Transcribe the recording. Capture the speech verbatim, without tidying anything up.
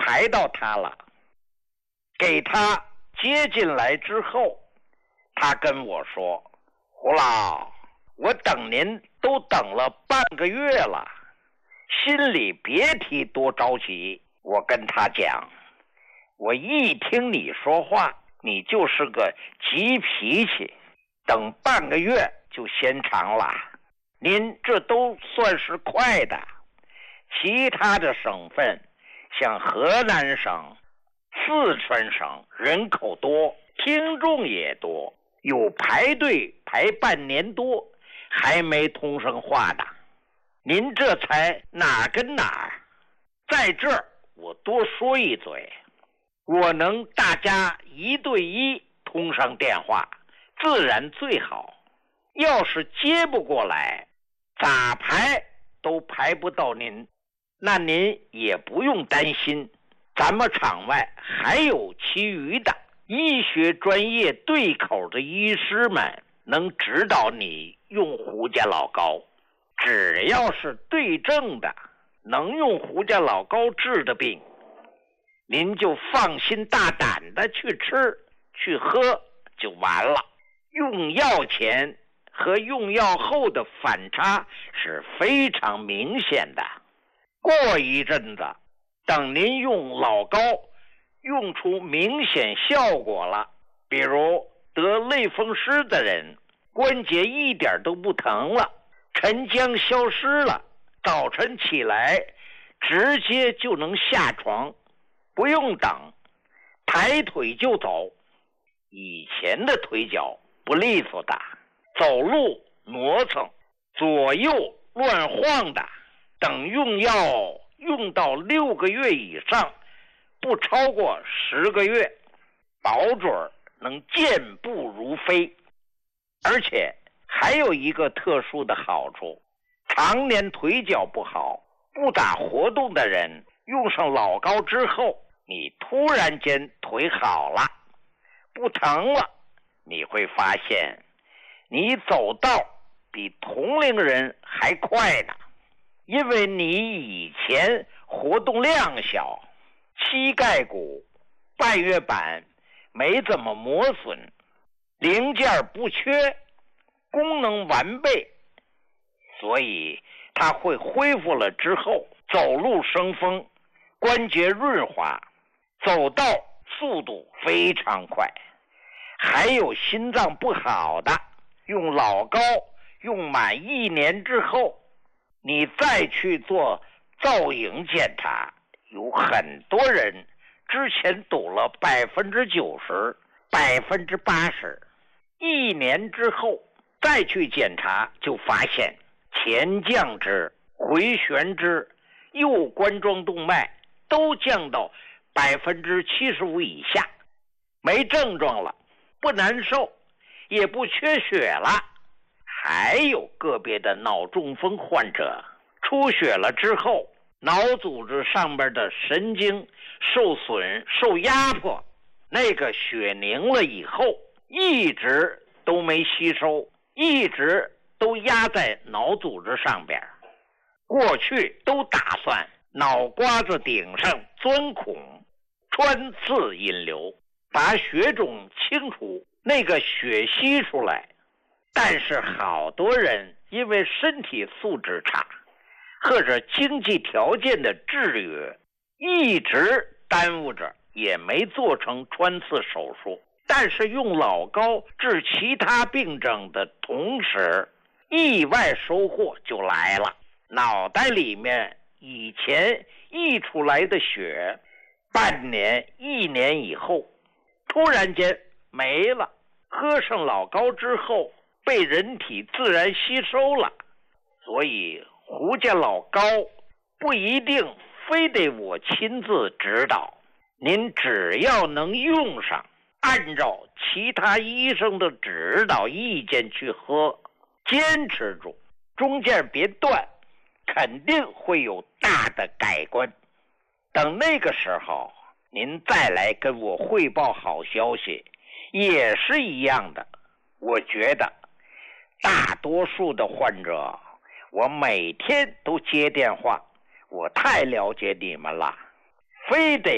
排到他了。给他接进来之后，他跟我说：胡老，我等您都等了半个月了，心里别提多着急。我跟他讲，我一听你说话，你就是个急脾气，等半个月就嫌长了。您这都算是快的，其他的省份像河南省、四川省人口多，听众也多，有排队排半年多还没通上话的。您这才哪跟哪儿？在这儿我多说一嘴，我能大家一对一通上电话，自然最好。要是接不过来，咋排都排不到您，那您也不用担心，咱们场外还有其余的医学专业对口的医师们能指导你用胡家老膏。只要是对症的，能用胡家老膏治的病，您就放心大胆的去吃去喝就完了。用药前和用药后的反差是非常明显的。过一阵子，等您用老膏用出明显效果了，比如得类风湿的人，关节一点都不疼了，沉僵消失了，早晨起来直接就能下床，不用等，抬腿就走。以前的腿脚不利索的，走路磨蹭，左右乱晃的，等用药用到六个月以上，不超过十个月，保准能健步如飞。而且还有一个特殊的好处，常年腿脚不好不咋活动的人，用上老膏之后，你突然间腿好了，不疼了，你会发现你走道比同龄人还快呢。因为你以前活动量小，膝盖骨、半月板没怎么磨损，零件不缺，功能完备，所以它会恢复了之后，走路生风，关节润滑，走道速度非常快。还有心脏不好的，用老膏用满一年之后，你再去做造影检查，有很多人之前堵了百分之九十、百分之八十，一年之后再去检查，就发现前降支、回旋支、右冠状动脉都降到百分之七十五以下，没症状了，不难受，也不缺血了。还有个别的脑中风患者，出血了之后，脑组织上边的神经受损受压迫，那个血凝了以后一直都没吸收，一直都压在脑组织上边。过去都打算脑瓜子顶上钻孔穿刺引流，把血肿清除，那个血吸出来。但是好多人因为身体素质差，或者经济条件的制约，一直耽误着，也没做成穿刺手术。但是用老膏治其他病症的同时，意外收获就来了。脑袋里面以前溢出来的血，半年一年以后突然间没了，喝上老膏之后被人体自然吸收了。所以胡家老膏不一定非得我亲自指导，您只要能用上，按照其他医生的指导意见去喝，坚持住，中间别断，肯定会有大的改观。等那个时候您再来跟我汇报好消息，也是一样的。我觉得大多数的患者，我每天都接电话，我太了解你们了，非得